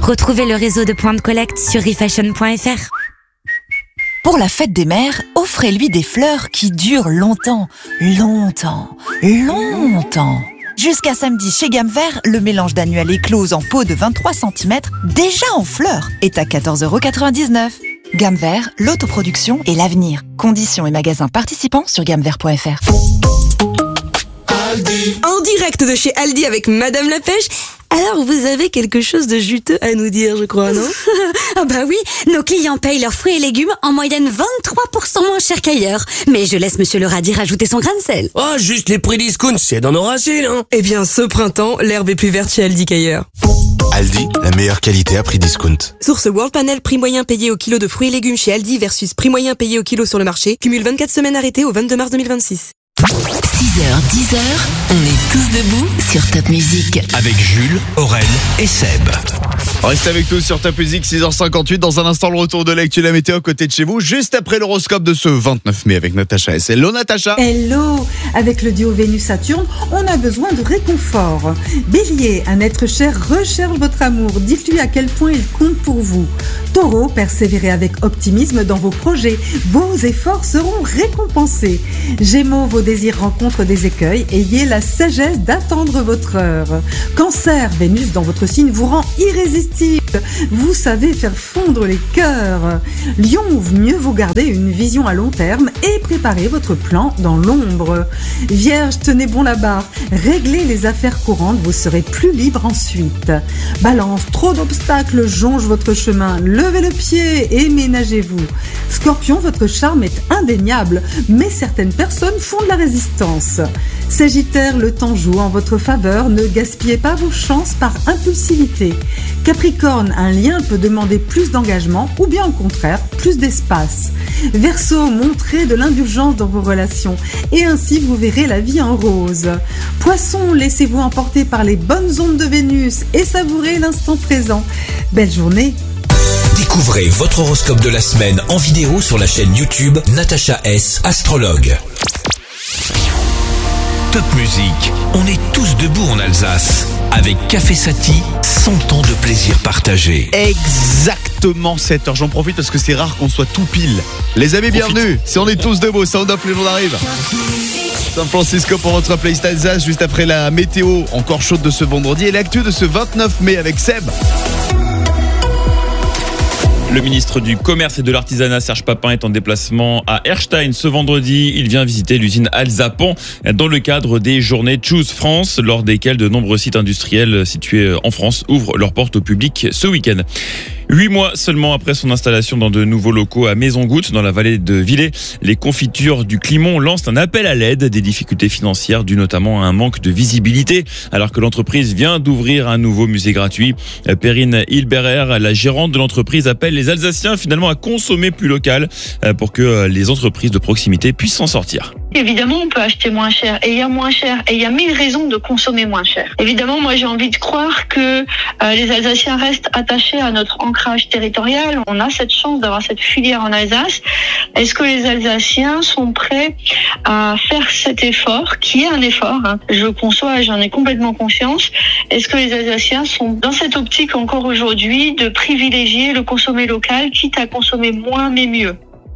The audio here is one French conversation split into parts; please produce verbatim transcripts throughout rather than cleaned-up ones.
Retrouvez le réseau de points de collecte sur refashion point f r. Pour la fête des mères, offrez-lui des fleurs qui durent longtemps, longtemps, longtemps. Jusqu'à samedi, chez Gamme Vert, le mélange d'annuel éclose en pot de vingt-trois centimètres, déjà en fleurs, est à quatorze euros quatre-vingt-dix-neuf. Gamme Vert, l'autoproduction et l'avenir. Conditions et magasins participants sur gamme vert point f r. Aldi. En direct de chez Aldi avec Madame la Pêche. Alors, vous avez quelque chose de juteux à nous dire, je crois, non? Ah bah oui, nos clients payent leurs fruits et légumes en moyenne vingt-trois pour cent moins cher qu'ailleurs. Mais je laisse Monsieur le radis rajouter son grain de sel. Oh, juste les prix discount, c'est dans nos racines, hein. Eh bien, ce printemps, l'herbe est plus verte chez Aldi qu'ailleurs. Aldi, la meilleure qualité à prix discount. Source World Panel, prix moyen payé au kilo de fruits et légumes chez Aldi versus prix moyen payé au kilo sur le marché. Cumule vingt-quatre semaines arrêtées au vingt-deux mars deux mille vingt-six. six heures, dix heures, on est tous debout sur Top Music. Avec Jules, Aurel et Seb. Restez avec nous sur Top Music, six heures cinquante-huit. Dans un instant, le retour de l'actu, la météo à côté de chez vous, juste après l'horoscope de ce vingt-neuf mai avec Natacha S. Hello Natacha. Hello. Avec le duo Vénus-Saturne, on a besoin de réconfort. Bélier, un être cher recherche votre amour. Dites-lui à quel point il compte pour vous. Taureau, persévérez avec optimisme dans vos projets. Vos efforts seront récompensés. Gémeaux, vos désirs rencontrent des écueils. Ayez la sagesse d'attendre votre heure. Cancer, Vénus dans votre signe vous rend irrésistible. Vous savez faire fondre les cœurs. Lion, mieux vaut garder une vision à long terme et préparer votre plan dans l'ombre. Vierge, tenez bon la barre. Réglez les affaires courantes, vous serez plus libre ensuite. Balance, trop d'obstacles jongent votre chemin. Levez le pied et ménagez-vous. Scorpion, votre charme est indéniable, mais certaines personnes font de la résistance. Sagittaire, le temps joue en votre faveur, ne gaspillez pas vos chances par impulsivité. Capricorne, un lien peut demander plus d'engagement ou bien au contraire plus d'espace. Verseau, montrez de l'indulgence dans vos relations et ainsi vous verrez la vie en rose. Poisson, laissez-vous emporter par les bonnes ondes de Vénus et savourez l'instant présent. Belle journée. Découvrez votre horoscope de la semaine en vidéo sur la chaîne YouTube Natacha S, astrologue. Top Music, on est tous debout en Alsace. Avec Café Sati, cent ans de plaisir partagé. Exactement sept heures, j'en profite parce que c'est rare qu'on soit tout pile. Les amis, Profite. bienvenue. Si on est tous debout, Sound of Legend arrive. San Francisco pour votre playlist Alsace, juste après la météo encore chaude de ce vendredi et l'actu de ce vingt-neuf mai avec Seb. Le ministre du Commerce et de l'Artisanat, Serge Papin, est en déplacement à Erstein ce vendredi. Il vient visiter l'usine Alsapan dans le cadre des journées Choose France, lors desquelles de nombreux sites industriels situés en France ouvrent leurs portes au public ce week-end. Huit mois seulement après son installation dans de nouveaux locaux à Maison-Goutte, dans la vallée de Villers, les confitures du Climont lancent un appel à l'aide. Des difficultés financières dues notamment à un manque de visibilité, alors que l'entreprise vient d'ouvrir un nouveau musée gratuit. Perrine Hilberer, la gérante de l'entreprise, appelle les Alsaciens finalement à consommer plus local pour que les entreprises de proximité puissent s'en sortir. Évidemment, on peut acheter moins cher et il y a moins cher et il y a mille raisons de consommer moins cher. Évidemment, moi j'ai envie de croire que euh, les Alsaciens restent attachés à notre ancrage territorial. On a cette chance d'avoir cette filière en Alsace. Est-ce que les Alsaciens sont prêts à faire cet effort, qui est un effort, hein. Je le conçois et j'en ai complètement conscience. Est-ce que les Alsaciens sont dans cette optique encore aujourd'hui de privilégier le consommer local, quitte à consommer moins mais mieux?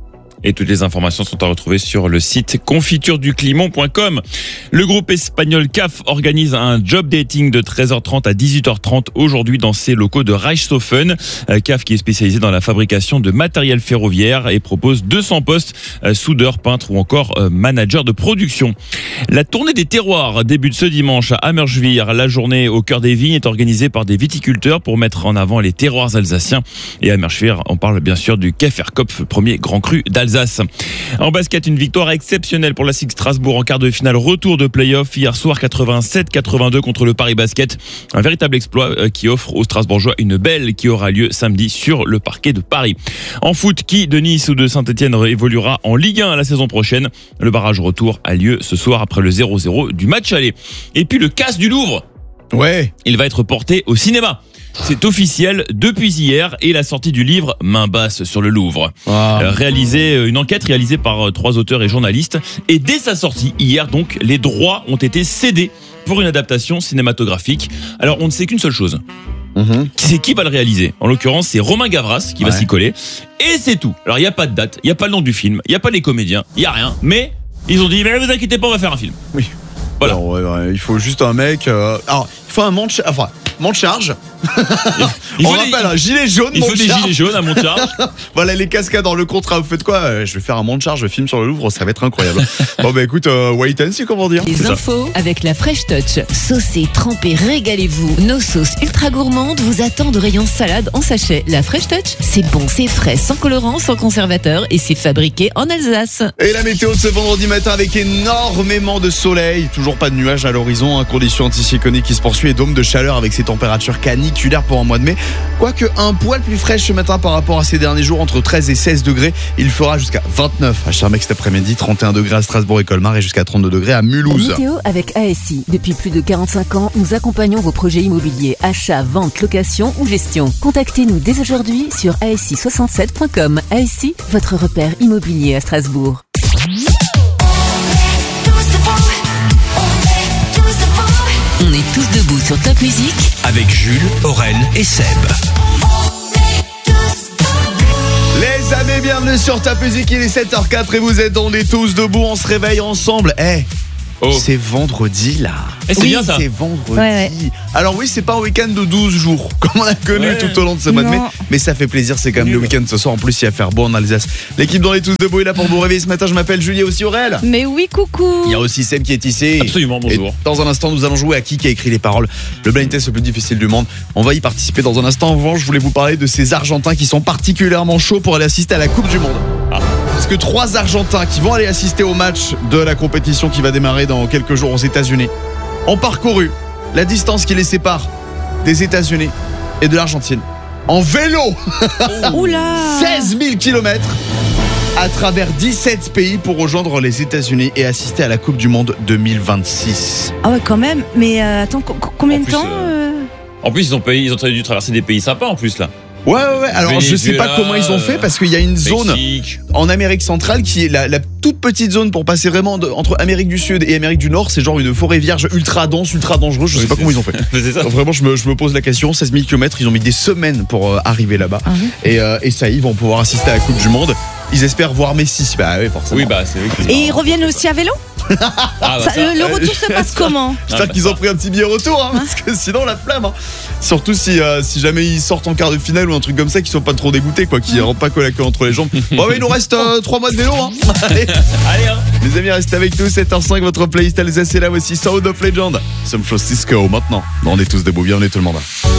Et toutes les informations sont à retrouver sur le site confiture du climont point com. Le groupe espagnol C A F organise un job dating de treize heures trente à dix-huit heures trente aujourd'hui dans ses locaux de Reichshofen. C A F qui est spécialisé dans la fabrication de matériel ferroviaire et propose deux cents postes, soudeurs, peintres ou encore managers de production. La tournée des terroirs débute ce dimanche à Ammerschwihr. La journée au cœur des vignes est organisée par des viticulteurs pour mettre en avant les terroirs alsaciens. Et à Ammerschwihr, on parle bien sûr du Käferkopf, premier grand cru d'Alsace. En basket, une victoire exceptionnelle pour la S I G Strasbourg en quart de finale retour de play-off hier soir quatre-vingt-sept quatre-vingt-deux contre le Paris Basket. Un véritable exploit qui offre aux Strasbourgeois une belle qui aura lieu samedi sur le parquet de Paris. En foot, qui de Nice ou de Saint-Etienne évoluera en Ligue un la saison prochaine? Le barrage retour a lieu ce soir après le zéro zéro du match aller. Et puis le casse du Louvre. Ouais. Il va être porté au cinéma. C'est officiel depuis hier et la sortie du livre Main basse sur le Louvre. Wow. Euh, réalisé, une enquête réalisée par euh, trois auteurs et journalistes. Et dès sa sortie, hier donc, les droits ont été cédés pour une adaptation cinématographique. Alors on ne sait qu'une seule chose. Mmh. C'est qui va le réaliser? En l'occurrence, c'est Romain Gavras qui ouais. va s'y coller. Et c'est tout. Alors, il n'y a pas de date, il n'y a pas le nom du film, il n'y a pas les comédiens, il n'y a rien. Mais ils ont dit, mais vous inquiétez pas, on va faire un film. Oui. Voilà. Alors, ouais, ouais, il faut juste un mec. Euh... Alors, il faut un monte charge. Enfin, monte charge. Il On faut rappelle des... un gilet jaune. Il faut des gilets jaunes à monte charge. Voilà les cascades dans le contrat. Vous faites quoi? euh, Je vais faire un monte charge film sur le Louvre. Ça va être incroyable. Bon, bah écoute, euh, wait and see, comment dire. Les infos avec la Fresh Touch. Saucez, trempez, régalez-vous. Nos sauces ultra gourmandes vous attendent au rayon salade en sachet. La Fresh Touch, c'est bon, c'est frais, sans colorant, sans conservateur et c'est fabriqué en Alsace. Et la météo de ce vendredi matin avec énormément de soleil. Toujours pas de nuages à l'horizon. Hein, conditions anticycloniques qui se poursuivent et dôme de chaleur avec ces températures caniculaires pour un mois de mai. Quoique un poil plus fraîche ce matin par rapport à ces derniers jours, entre treize et seize degrés. Il fera jusqu'à vingt-neuf à Charmex cet après-midi, trente et un degrés à Strasbourg et Colmar et jusqu'à trente-deux degrés à Mulhouse. Météo avec A S I. Depuis plus de quarante-cinq ans, nous accompagnons vos projets immobiliers, achats, ventes, location ou gestion. Contactez-nous dès aujourd'hui sur a s i soixante-sept point com. A S I, votre repère immobilier à Strasbourg. On est tous debout sur Top Music avec Jules, Aurel et Seb. Les amis, bienvenue sur Top Music, il est sept heures quatre et vous êtes On est tous debout, on se réveille ensemble. Eh hey, oh. C'est vendredi là. Eh, c'est oui, bien ça. C'est vendredi. Ouais, ouais. Alors oui, c'est pas un week-end de douze jours comme on a connu ouais. tout au long de ce mois de mai, Non. mais ça fait plaisir, c'est quand même le week-end ce soir. En plus, il va faire beau en Alsace. L'équipe d'On est tous debout est là pour vous réveiller ce matin. Je m'appelle Julie, aussi Aurel. Mais oui, coucou. Il y a aussi Seb qui est ici. Absolument, bonjour. Et dans un instant, nous allons jouer à qui qui a écrit les paroles. Le blind test le plus difficile du monde. On va y participer dans un instant. En revanche, je voulais vous parler de ces Argentins qui sont particulièrement chauds pour aller assister à la Coupe du Monde. Ah. Parce que trois Argentins qui vont aller assister au match de la compétition qui va démarrer dans quelques jours aux États-Unis ont parcouru la distance qui les sépare des États-Unis et de l'Argentine en vélo. Oula. seize mille kilomètres à travers dix-sept pays pour rejoindre les États-Unis et assister à la Coupe du Monde deux mille vingt-six. Ah ouais, quand même. Mais euh, attends, co- combien En de plus, temps euh, euh... En plus, ils ont, payé, ils ont dû traverser des pays sympas en plus là. Ouais, ouais, ouais. Alors, je sais pas comment ils ont fait parce qu'il y a une zone Mexique. en Amérique centrale qui est la, la toute petite zone pour passer vraiment de, entre Amérique du Sud et Amérique du Nord. C'est genre une forêt vierge ultra dense, ultra dangereuse. Je sais Oui, pas c'est- comment ils ont fait. C'est ça. Vraiment, je me, je me pose la question. seize mille kilomètres, ils ont mis des semaines pour euh, arriver là-bas. Ah oui. Et, euh, et ça y est, ils vont pouvoir assister à la Coupe du Monde. Ils espèrent voir Messi. Bah oui, forcément. Oui, bah c'est vrai que- Et ils reviennent aussi à vélo. Ah, bah, Ça, ça. le, le retour se passe comment? J'espère Ah, bah, qu'ils ça. ont pris un petit billet retour, hein, parce que sinon la flamme. Hein. Surtout si, euh, si jamais ils sortent en quart de finale ou un truc comme ça, qu'ils sont pas trop dégoûtés, quoi, qu'ils rentrent pas que la queue entre les jambes. Bon, mais il nous reste trois mois de vélo. Hein. Allez, Allez, hein. les amis, restez avec nous. sept heures cinq, votre playlist Alsace est là aussi. Sound of Legend. Some Francisco maintenant. On est tous debout. Bienvenue tout le monde.